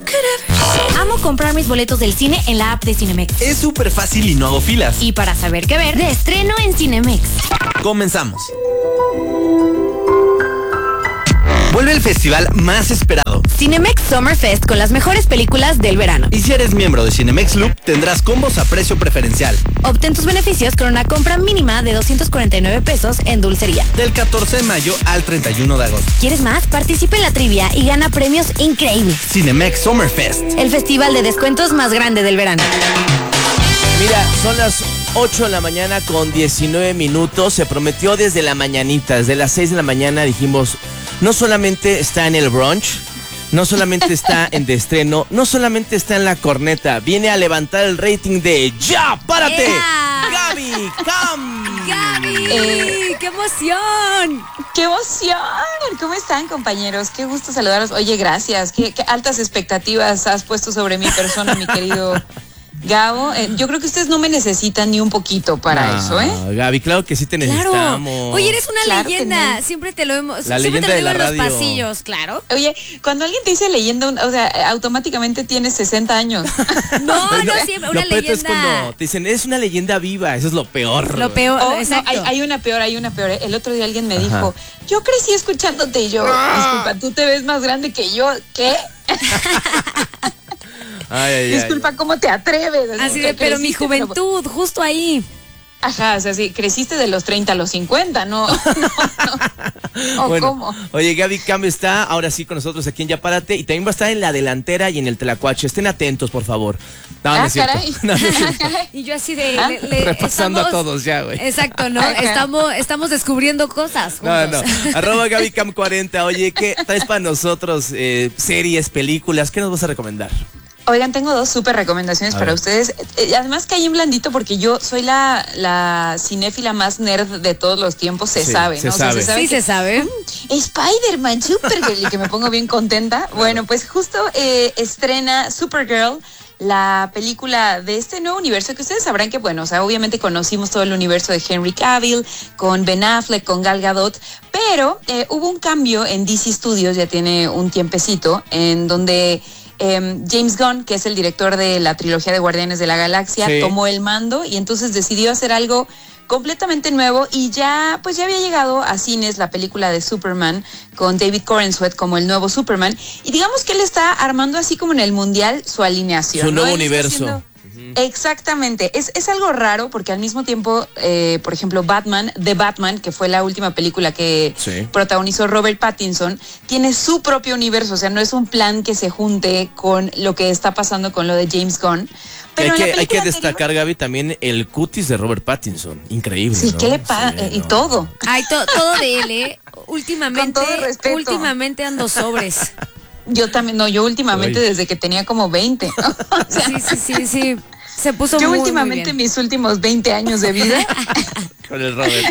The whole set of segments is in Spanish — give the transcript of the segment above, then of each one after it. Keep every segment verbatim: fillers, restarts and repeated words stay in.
Amo comprar mis boletos del cine en la app de Cinemex. Es súper fácil y no hago filas. Y para saber qué ver, de estreno en Cinemex. Comenzamos. Vuelve el festival más esperado, Cinemex Summer Fest, con las mejores películas del verano. y si eres miembro de Cinemex Loop, tendrás combos a precio preferencial. Obtén tus beneficios con una compra mínima de doscientos cuarenta y nueve pesos en dulcería. Del catorce de mayo al treinta y uno de agosto. ¿Quieres más? Participa en la trivia y gana premios increíbles. Cinemex Summer Fest. El festival de descuentos más grande del verano. Mira, son las ocho de la mañana con diecinueve minutos. Se prometió desde la mañanita, desde las seis de la mañana dijimos, no solamente está en el brunch, no solamente está en de estreno, no solamente está en la corneta, viene a levantar el rating de ¡Ya, párate! ¡Ea! ¡Gaby, Cam! ¡Gaby! Eh, ¡Qué emoción! ¡Qué emoción! ¿Cómo están, compañeros? Qué gusto saludarlos. Oye, gracias. Qué, qué altas expectativas has puesto sobre mi persona, mi querido Gabo. Eh, yo creo que ustedes no me necesitan ni un poquito para No, eso, ¿eh? Gaby, claro que sí te Claro. necesitamos. Oye, eres una Claro que leyenda. no. Siempre te lo hemos. La siempre leyenda te lo de digo la en los radio. pasillos, claro. Oye, cuando alguien te dice leyenda, o sea, automáticamente tienes sesenta años. No, no, siempre. Una Lo peor es leyenda. cuando te dicen, es una leyenda viva, eso es lo peor. Lo peor, Oh, no, exacto. hay, hay una peor, hay una peor. El otro día alguien me dijo, yo crecí escuchándote y yo, disculpa, tú te ves más grande que yo, ¿qué? Ay, ay, ay. Disculpa, ¿cómo te atreves? Así Que de, pero mi creciste, juventud, justo ahí. Ajá, o sea, sí, creciste de los treinta a los cincuenta, ¿no? no, no. ¿O Bueno, cómo? oye, Gaby Cam está ahora sí con nosotros aquí en Ya Párate y también va a estar en la delantera y en el Tlacuache. Estén atentos, por favor. No, no Ah, es cierto. caray. No, no es cierto. Y yo así de... Ah, le- le- repasando a estamos- todos ya, güey. Exacto, ¿no? Ajá. Estamos, estamos descubriendo cosas No, juntos. no. Arroba Gaby Cam cuarenta. Oye, ¿qué traes para nosotros? Eh, series, películas, ¿qué nos vas a recomendar? Oigan, tengo dos súper recomendaciones A para ver. ustedes. Eh, Además caí en blandito porque yo soy la, la cinéfila más nerd de todos los tiempos, se Sí, sabe, se ¿no? O sea, sabe. Sí, que- se sabe. Spider-Man, Supergirl, y que me pongo bien contenta. Bueno, pues justo eh, estrena Supergirl, la película de este nuevo universo que ustedes sabrán que, bueno, o sea, obviamente conocimos todo el universo de Henry Cavill, con Ben Affleck, con Gal Gadot, pero eh, hubo un cambio en D C Studios, ya tiene un tiempecito, en donde... Eh, James Gunn, que es el director de la trilogía de Guardianes de la Galaxia, Sí. tomó el mando y entonces decidió hacer algo completamente nuevo y ya pues ya había llegado a cines la película de Superman con David Corenswet como el nuevo Superman y digamos que él está armando así como en el mundial su alineación. Su ¿no? nuevo Él está universo. haciendo- Exactamente, es, es algo raro porque al mismo tiempo, eh, por ejemplo, Batman, The Batman, que fue la última película que Sí. protagonizó Robert Pattinson, tiene su propio universo, o sea, no es un plan que se junte con lo que está pasando con lo de James Gunn. Pero hay, en la que, hay que película destacar, Gaby, también el cutis de Robert Pattinson. Increíble. Sí, ¿no? ¿qué le pasa? Sí, Y no. todo. Ay, to- todo de él, ¿eh? Últimamente, Con todo respeto. últimamente ando sobres. Yo también, no, yo últimamente Uy. desde que tenía como veinte. ¿no? O sea, Sí, sí, sí, sí. Se puso yo muy, últimamente muy bien. mis últimos veinte años de vida. Con el Robert.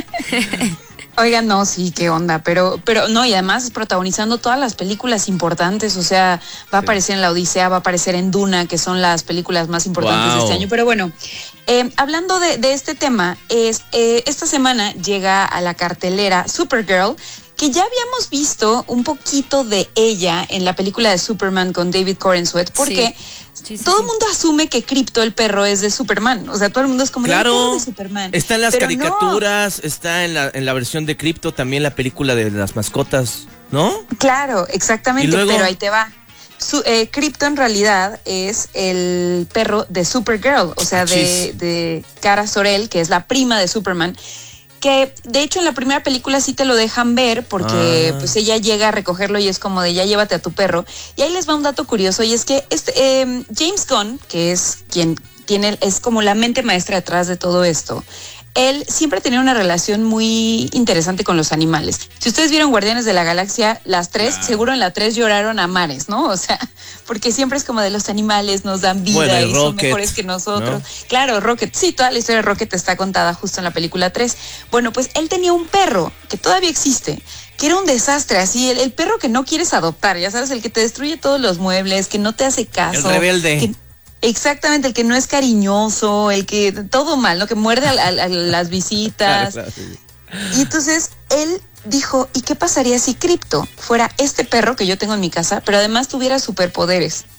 Oigan, no, sí, qué onda, pero, pero no, y además protagonizando todas las películas importantes, o sea, va a Sí. aparecer en La Odisea, va a aparecer en Duna, que son las películas más importantes de Wow. este año. Pero bueno, eh, hablando de, de este tema, es eh, esta semana llega a la cartelera Supergirl, que ya habíamos visto un poquito de ella en la película de Superman con David Corenswet, porque Sí, sí, todo el sí. mundo asume que Krypto, el perro, es de Superman. O sea, todo el mundo es como el perro Claro, de Superman. está en las Pero caricaturas, está en la, en la versión de Crypto, también la película de las mascotas, ¿no? No, claro, exactamente, ¿Y luego? pero ahí te va. Su, eh, Krypto en realidad es el perro de Supergirl, o sea, de, Achis. de Kara Zor-El, que es la prima de Superman, que de hecho en la primera película sí te lo dejan ver porque Ah. pues ella llega a recogerlo y es como de ya llévate a tu perro. Y ahí les va un dato curioso y es que este eh, James Gunn, que es quien tiene, es como la mente maestra detrás de todo esto, él siempre tenía una relación muy interesante con los animales. Si ustedes vieron Guardianes de la Galaxia, las tres, Claro. seguro en la tres lloraron a mares, ¿no? O sea, porque siempre es como de los animales nos dan vida Bueno, y y son Rocket, mejores que nosotros. ¿no? Claro, Rocket, sí, toda la historia de Rocket está contada justo en la película tres. Bueno, pues él tenía un perro que todavía existe, que era un desastre, así, el, el perro que no quieres adoptar, ya sabes, el que te destruye todos los muebles, que no te hace caso. El rebelde. que- Exactamente, el que no es cariñoso, el que todo mal, ¿no? Que muerde a, a- a las visitas. Claro, claro, sí. Y entonces él dijo, ¿y qué pasaría si Krypto fuera este perro que yo tengo en mi casa, pero además tuviera superpoderes?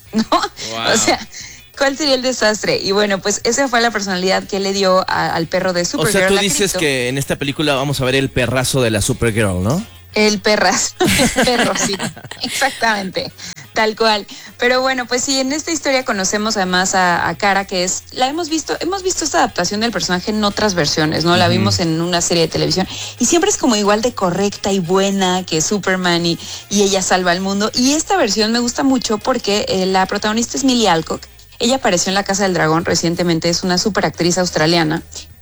¿no? Wow. O sea, ¿cuál sería el desastre? Y bueno, pues esa fue la personalidad que le dio a, al perro de Supergirl. O sea, tú la dices Krypto. que en esta película vamos a ver el perrazo de la Supergirl, ¿no? El perras, el perro, sí, exactamente, tal cual. Pero bueno, pues sí, en esta historia conocemos además a, a Kara, que es, la hemos visto, hemos visto esta adaptación del personaje en otras versiones, ¿no? La Uh-huh. vimos en una serie de televisión y siempre es como igual de correcta y buena que Superman y, y ella salva al mundo. Y esta versión me gusta mucho porque eh, la protagonista es Millie Alcock. Ella apareció en La Casa del Dragón recientemente, es una super actriz australiana.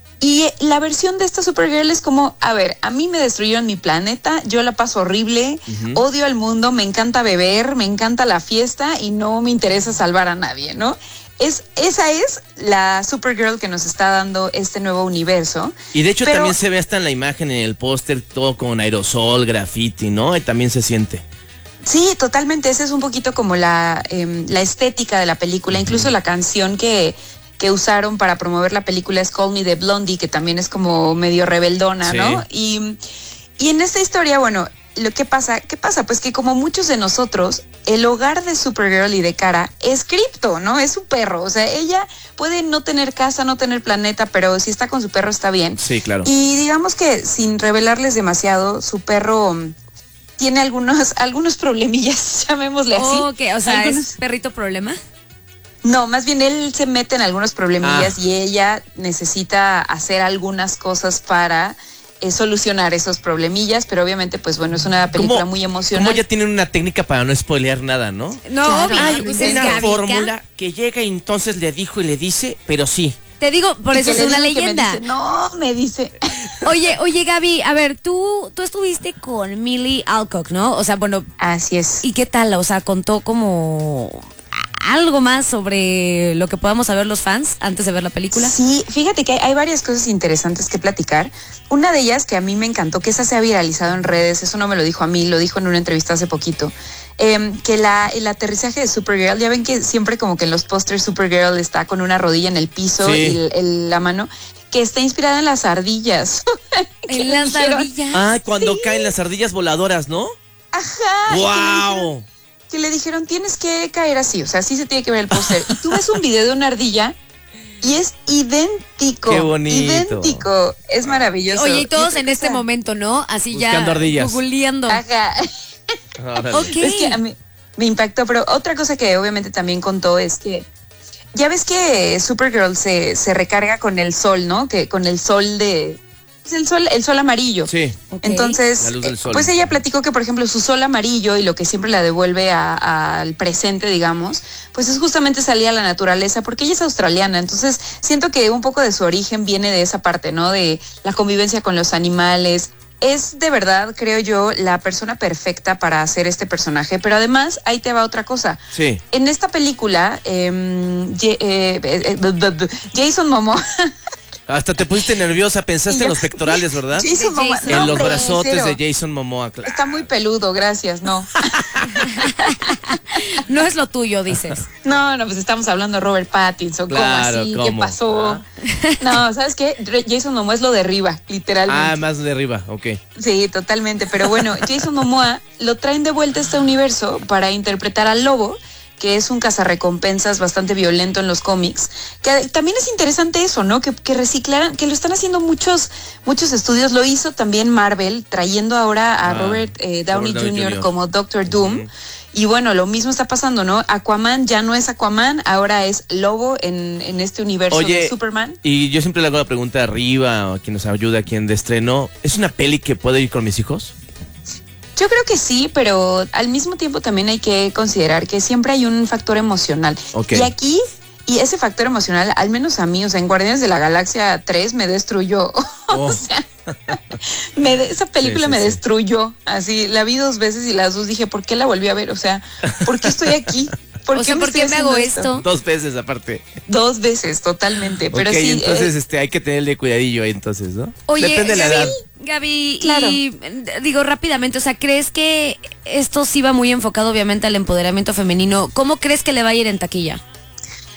Y la versión de esta Supergirl es como, a ver, a mí me destruyeron mi planeta, yo la paso horrible, uh-huh. odio al mundo, me encanta beber, me encanta la fiesta y no me interesa salvar a nadie, ¿no? Es, esa es la Supergirl que nos está dando este nuevo universo. Y de hecho pero, también se ve hasta en la imagen, en el póster, todo con aerosol, graffiti, ¿no? Y también se siente. Sí, totalmente, esa es un poquito como la, eh, la estética de la película, uh-huh. incluso la canción que... que usaron para promover la película es Call Me de Blondie, que también es como medio rebeldona, sí. ¿no? Y, y en esta historia, bueno, lo que pasa, ¿qué pasa? Pues que como muchos de nosotros, el hogar de Supergirl y de Kara es Krypto, ¿no? Es su perro, o sea, ella puede no tener casa, no tener planeta, pero si está con su perro está bien. Sí, claro. Y digamos que sin revelarles demasiado, su perro... tiene algunos, algunos problemillas, llamémosle así. Oh, okay. O sea, algunos... ¿es perrito problema? No, más bien él se mete en algunos problemillas ah. y ella necesita hacer algunas cosas para eh, solucionar esos problemillas, pero obviamente, pues bueno, es una película muy emocional. Como ya tienen una técnica para no spoilear nada, ¿no? No, claro, hay pues es una fórmula que llega y entonces le dijo y le dice, pero sí. Te digo, por y eso es una leyenda. Me dice, no, me dice. Oye, oye, Gaby, a ver, tú, tú estuviste con Millie Alcock, ¿no? O sea, bueno. Así es. ¿Y qué tal? O sea, contó como algo más sobre lo que podamos saber los fans antes de ver la película. Sí, fíjate que hay, hay varias cosas interesantes que platicar. Una de ellas que a mí me encantó, que esa se ha viralizado en redes, eso no me lo dijo a mí, lo dijo en una entrevista hace poquito, eh, que la, el aterrizaje de Supergirl, ya ven que siempre como que en los pósters Supergirl está con una rodilla en el piso sí. y el, el, la mano, que está inspirada en las ardillas. ¿En las dijeron, ardillas? Ah, cuando sí. caen las ardillas voladoras, ¿no? Ajá. ¡Wow! Que le dijeron, tienes que caer así, o sea, así se tiene que ver el póster. Y tú ves un video de una ardilla y es idéntico. ¡Qué bonito! Idéntico, es maravilloso. Oye, y todos y en este momento, ¿no? Así buscando ya ardillas. googleando. Ajá. Ok. Es que a mí me impactó, pero otra cosa que obviamente también contó es que ya ves que Supergirl se, se recarga con el sol, ¿no? Que con el sol de... el sol, el sol amarillo. Sí. Okay. Entonces, La luz del sol. pues ella platicó que, por ejemplo, su sol amarillo y lo que siempre la devuelve al presente, digamos, pues es justamente salir a la naturaleza, porque ella es australiana. Entonces, siento que un poco de su origen viene de esa parte, ¿no? De la convivencia con los animales. Es de verdad, creo yo, la persona perfecta para hacer este personaje. Pero además, ahí te va otra cosa. Sí. En esta película, eh, eh, eh, Jason Momoa... Hasta te pusiste nerviosa, pensaste ya, en los pectorales, ¿verdad? Jason Momoa, en no, los hombre, brazotes cero. de Jason Momoa, claro. Está muy peludo, gracias, no. No es lo tuyo, dices. No, no, pues estamos hablando de Robert Pattinson, Claro, ¿cómo así? ¿cómo? ¿Qué pasó? Ah. No, ¿sabes qué? Jason Momoa es lo de arriba, literalmente. Ah, más de arriba, ok. Sí, totalmente, pero bueno, Jason Momoa lo traen de vuelta a este universo para interpretar al Lobo, que es un cazarrecompensas bastante violento en los cómics, que también es interesante eso, ¿no? Que, que reciclaran, que lo están haciendo muchos muchos estudios, lo hizo también Marvel, trayendo ahora a ah, Robert eh, Downey, Downey junior, junior como Doctor Doom, uh-huh. Y bueno, lo mismo está pasando, ¿no? Aquaman ya no es Aquaman, ahora es Lobo en, en este universo Oye, de Superman. Y yo siempre le hago la pregunta arriba, o a quien nos ayuda, a quien de estreno, ¿es una peli que puedo ir con mis hijos? Yo creo que sí, pero al mismo tiempo también hay que considerar que siempre hay un factor emocional. Okay. Y aquí, y ese factor emocional, al menos a mí, o sea, en Guardianes de la Galaxia tres me destruyó. Oh. O sea, me, esa película sí, sí, me sí. destruyó. Así, la vi dos veces y las dos dije, ¿por qué la volví a ver? O sea, ¿por qué estoy aquí? ¿Por o qué sea, me, ¿por qué me hago esto? esto? Dos veces aparte. Dos veces, totalmente. Pero okay, sí. entonces eh, este, hay que tenerle cuidadillo ahí entonces, ¿no? Oye, depende de la edad. Gaby, claro. y digo rápidamente, o sea, ¿crees que esto sí va muy enfocado obviamente al empoderamiento femenino? ¿Cómo crees que le va a ir en taquilla?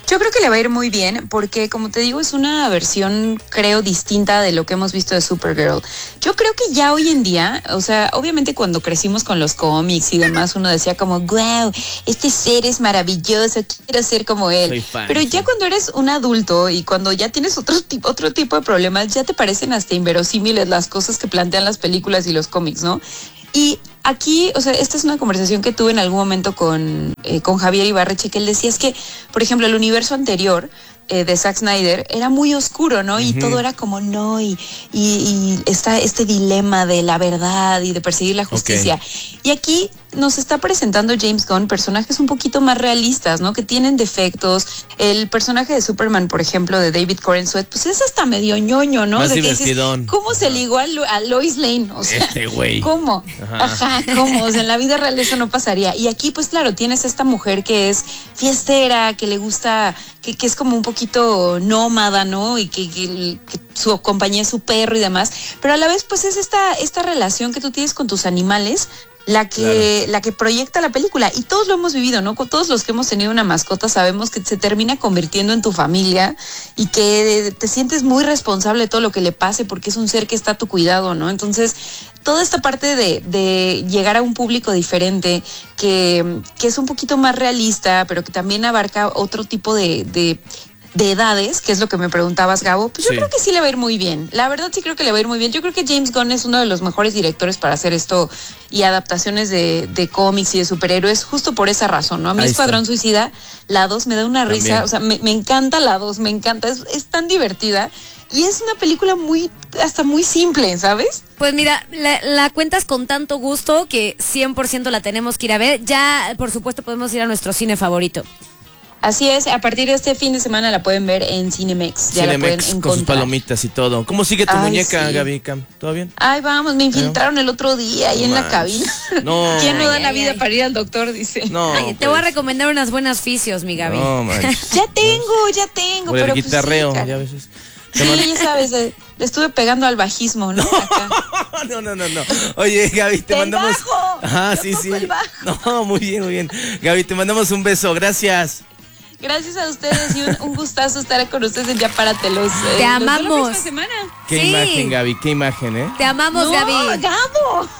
Yo creo que le va a ir muy bien porque, como te digo, es una versión, creo, distinta de lo que hemos visto de Supergirl. Yo creo que ya hoy en día, o sea, obviamente cuando crecimos con los cómics y demás, uno decía como, wow, este ser es maravilloso, quiero ser como él. Soy fan, Pero sí. ya cuando eres un adulto y cuando ya tienes otro tipo, otro tipo de problemas, ya te parecen hasta inverosímiles las cosas que plantean las películas y los cómics, ¿no? Y aquí, o sea, esta es una conversación que tuve en algún momento con, eh, con Javier Ibarreche, que él decía es que, por ejemplo, el universo anterior eh, de Zack Snyder era muy oscuro, ¿no? Y Ujú. todo era como no, y, y, y está este dilema de la verdad y de perseguir la justicia. Ok. Y aquí nos está presentando James Gunn personajes un poquito más realistas, ¿no? Que tienen defectos. El personaje de Superman, por ejemplo, de David Corenswet, pues es hasta medio ñoño, ¿no? Más De que dices, divertidón. ¿cómo se ligó a, Lo- a Lois Lane? O sea, Este güey. ¿cómo? Ajá. Ajá, ¿cómo? O sea, en la vida real eso no pasaría. Y aquí, pues claro, tienes a esta mujer que es fiestera, que le gusta, que, que es como un poquito nómada, ¿no? Y que, que- que su compañía es su perro y demás. Pero a la vez, pues es esta, esta relación que tú tienes con tus animales la que, la que proyecta la película. Y todos lo hemos vivido, ¿no? Con todos los que hemos tenido una mascota sabemos que se termina convirtiendo en tu familia y que te sientes muy responsable de todo lo que le pase porque es un ser que está a tu cuidado, ¿no? Entonces, toda esta parte de, de llegar a un público diferente, que, que es un poquito más realista, pero que también abarca otro tipo de... de de edades, que es lo que me preguntabas, Gabo, pues yo Sí. creo que sí le va a ir muy bien. La verdad sí creo que le va a ir muy bien. Yo creo que James Gunn es uno de los mejores directores para hacer esto y adaptaciones de, de cómics y de superhéroes, justo por esa razón, ¿no? A mí Ahí Escuadrón está. Suicida, la dos me da una También. risa, o sea, me, me encanta la dos, me encanta, es, es tan divertida y es una película muy, hasta muy simple, ¿sabes? Pues mira, la, la cuentas con tanto gusto que cien por ciento la tenemos que ir a ver. Ya, por supuesto, podemos ir a nuestro cine favorito. Así es, a partir de este fin de semana la pueden ver en Cinemex, ya la pueden Cinemex encontrar. con sus palomitas y todo. ¿Cómo sigue tu Ay, muñeca, sí. Gaby Cam? ¿Todo bien? Ay, vamos, me infiltraron el otro día ahí No en la manches. cabina. No. ¿Quién no da Ay, la ay, vida ay. para ir al doctor? Dice. No. Ay, te pues. voy a recomendar unas buenas fisios, mi Gaby. No, manches. Ya tengo, ya tengo. Por el pero pues guitarreo, sí, cara. ya a veces. Sí, ya sabes, le, le estuve pegando al bajismo, ¿no? Acá. No, no, no, no. Oye, Gaby, te ¡El mandamos. bajo! Ajá, Yo sí, toco sí. el bajo. No, muy bien, muy bien. Gaby, te mandamos un beso. Gracias. Gracias a ustedes y un, un gustazo estar con ustedes en Ya Párate los, eh, Te los de la amamos. próxima semana. Qué Sí. imagen, Gaby, qué imagen, ¿eh? Te amamos, No, Gaby. Gabo.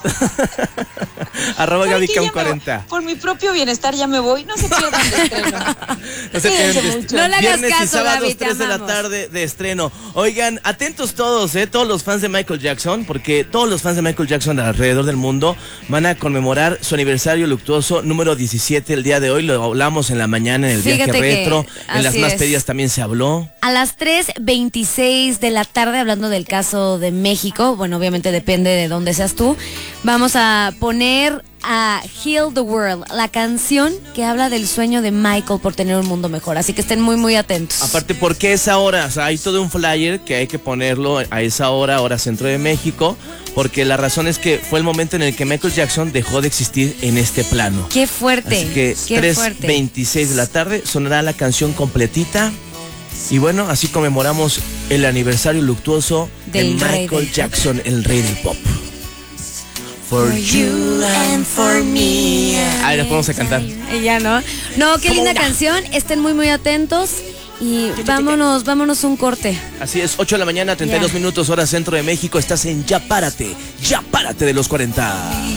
Arroba ¿Saben Gaby qué? Cam Ya me voy. cuarenta. Por mi propio bienestar ya me voy. No se pierdan de estreno. No se Cuídense pierdan. mucho. No le hagas Viernes y caso, sábados, Gaby, te tres de la amamos. tarde de estreno. Oigan, atentos todos, ¿eh? Todos los fans de Michael Jackson, porque todos los fans de Michael Jackson alrededor del mundo van a conmemorar su aniversario luctuoso número diecisiete el día de hoy. Lo hablamos en la mañana en el Fíjate viaje que retro. En las así más es. pedidas también se habló. A las tres veintiséis de la tarde, hablando del caso de México, bueno, obviamente depende de dónde seas tú, vamos a poner a Heal the World, la canción que habla del sueño de Michael por tener un mundo mejor. Así que estén muy, muy atentos. Aparte, ¿por qué esa hora? O sea, hay todo un flyer que hay que ponerlo a esa hora, hora centro de México, porque la razón es que fue el momento en el que Michael Jackson dejó de existir en este plano. Qué fuerte. Así que qué tres fuerte. veintiséis de la tarde sonará la canción completita. Y bueno, así conmemoramos el aniversario luctuoso Del de rey Michael del Jackson, el rey del pop. For you and for me. Ahí la podemos a cantar. Y ya no. No, qué linda canción. Estén muy, muy atentos. Y vámonos, vámonos un corte. Así es, ocho de la mañana, treinta y dos Ya. minutos, hora centro de México. Estás en Ya Párate, Ya Párate de los cuarenta.